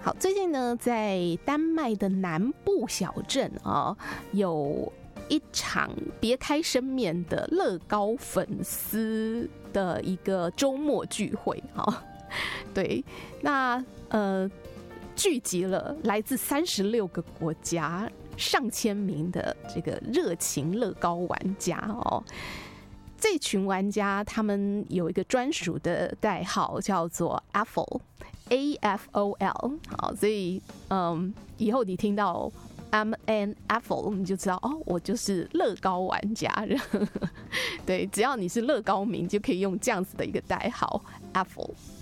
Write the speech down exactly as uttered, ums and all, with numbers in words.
好，最近呢，在丹麦的南部小镇啊，有一场别开生面的乐高粉丝的一个周末聚会啊。对，那呃，聚集了来自三十六个国家上千名的这个热情乐高玩家哦。这群玩家他们有一个专属的代号，叫做 Affol。A F O L， 好，所以嗯，以后你听到 I'm an Affol， 你就知道哦，我就是乐高玩家。对，只要你是乐高迷，就可以用这样子的一个代号 Affol。